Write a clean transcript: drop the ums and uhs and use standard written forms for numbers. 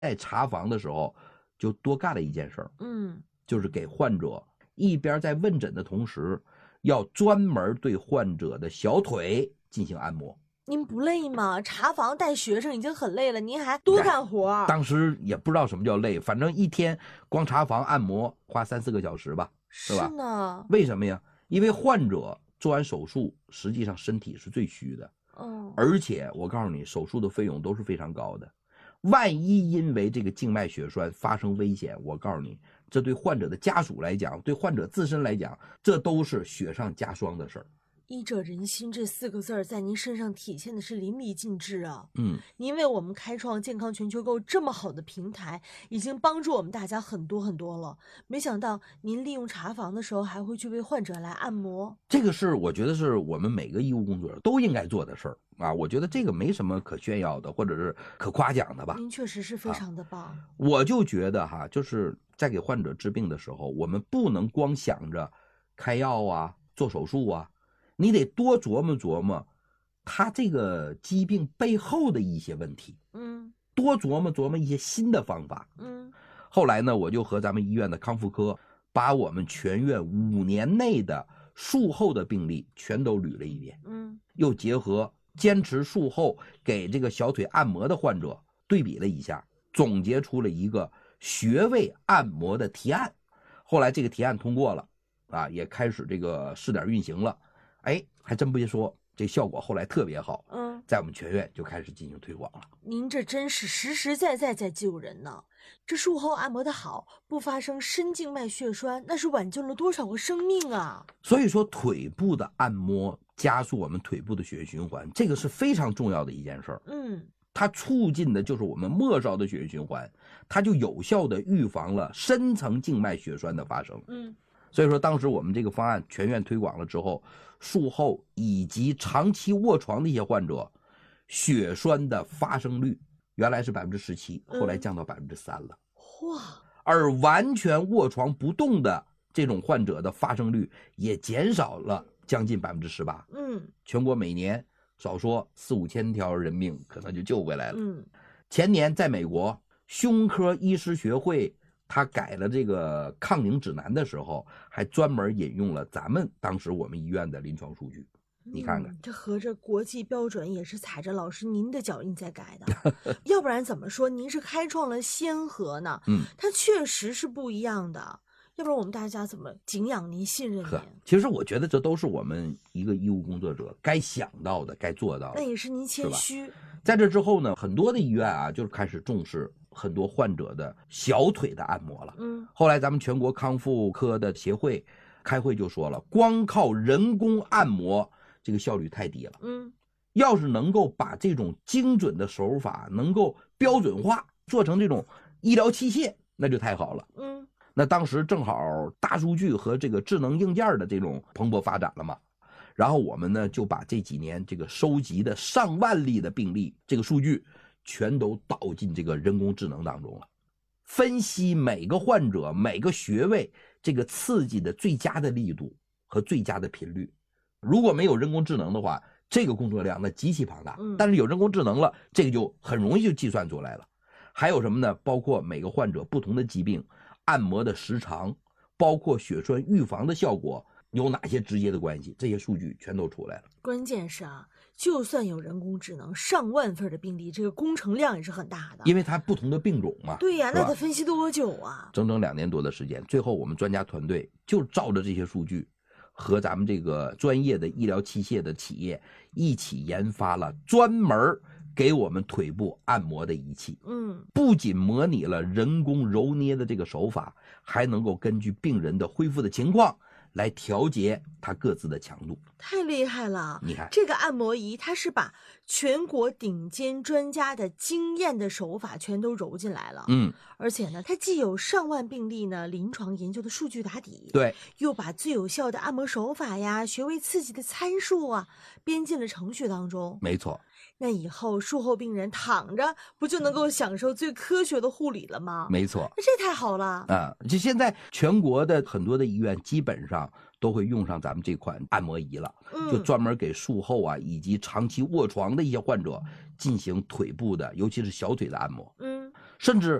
在查房的时候就多干了一件事儿，就是给患者一边在问诊的同时，要专门对患者的小腿进行按摩。 您不累吗？查房带学生已经很累了，您还多干活。 当时也不知道什么叫累，反正一天光查房按摩花3、4个小时吧，是吧？ 是呢。 为什么呀？因为患者做完手术，实际上身体是最虚的，而且我告诉你，手术的费用都是非常高的。万一因为这个静脉血栓发生危险，我告诉你，这对患者的家属来讲，对患者自身来讲，这都是雪上加霜的事儿。 医者仁心这4个字儿在您身上体现的是淋漓尽致啊！您为我们开创健康全球购这么好的平台，已经帮助我们大家很多很多了。没想到您利用查房的时候，还会去为患者来按摩。 这个是我觉得是我们每个医务工作者都应该做的事儿啊！我觉得这个没什么可炫耀的，或者是可夸奖的吧。 您确实是非常的棒。 我就觉得哈，就是在给患者治病的时候，我们不能光想着开药啊、做手术啊。你得多琢磨琢磨他这个疾病背后的一些问题，多琢磨琢磨一些新的方法。后来呢，我就和咱们医院的康复科把我们全院5年内的术后的病例全都捋了一遍，又结合坚持术后给这个小腿按摩的患者对比了一下，总结出了一个穴位按摩的提案。后来这个提案通过了啊，也开始这个试点运行了。还真别说，这效果后来特别好，在我们全院就开始进行推广了。 您这真是实实在在在救人呢！这术后按摩的好，不发生深静脉血栓，那是挽救了多少个生命啊！ 所以说，腿部的按摩加速我们腿部的血液循环，这个是非常重要的一件事儿。它促进的就是我们末梢的血液循环，它就有效的预防了深层静脉血栓的发生。所以说当时我们这个方案全院推广了之后，术后以及长期卧床的一些患者，血栓的发生率原来是17%，后来降到3%了。 哇！ 而完全卧床不动的这种患者的发生率也减少了将近18%。全国每年少说4、5千条人命可能就救回来了。前年在美国胸科医师学会他改了这个抗凝指南的时候，还专门引用了咱们当时我们医院的临床数据。你看看， 这合着国际标准也是踩着老师您的脚印在改的，要不然怎么说您是开创了先河呢？它确实是不一样的，要不然我们大家怎么敬仰您、信任您？ 其实我觉得这都是我们一个医务工作者该想到的、该做到的。 那也是您谦虚。 在这之后呢，很多的医院啊，就是开始重视很多患者的小腿的按摩了。后来咱们全国康复科的协会开会就说了，光靠人工按摩这个效率太低了。要是能够把这种精准的手法能够标准化，做成这种医疗器械，那就太好了。那当时正好大数据和这个智能硬件的这种蓬勃发展了嘛，然后我们呢就把这几年这个收集的上万例的病例这个数据全都导进这个人工智能当中了，分析每个患者每个穴位这个刺激的最佳的力度和最佳的频率。如果没有人工智能的话，这个工作量那极其庞大，但是有人工智能了，这个就很容易就计算出来了。还有什么呢？包括每个患者不同的疾病按摩的时长，包括血栓预防的效果有哪些直接的关系，这些数据全都出来了。 关键是啊，就算有人工智能，上万份的病例，这个工程量也是很大的， 因为它不同的病种嘛。 对呀，那得分析多久啊？ 整整2年多的时间，最后我们专家团队就照着这些数据和咱们这个专业的医疗器械的企业一起研发了专门给我们腿部按摩的仪器。不仅模拟了人工揉捏的这个手法，还能够根据病人的恢复的情况来调节它各自的强度。 太厉害了！ 你看这个按摩仪，它是把全国顶尖专家的经验的手法全都揉进来了。而且呢，它既有上万病例呢临床研究的数据打底， 对， 又把最有效的按摩手法呀、穴位刺激的参数啊编进了程序当中。 没错。 那以后术后病人躺着不就能够享受最科学的护理了吗？ 没错， 那这太好了啊！就现在全国的很多的医院基本上都会用上咱们这款按摩仪了，就专门给术后啊以及长期卧床的一些患者进行腿部的，尤其是小腿的按摩。 甚至